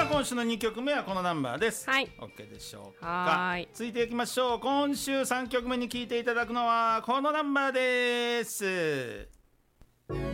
さあ今週の2曲目はこのナンバーです。 はい、 OK でしょうか。 はい、 続いていきましょう。今週3曲目に聴いていただくのはこのナンバーです。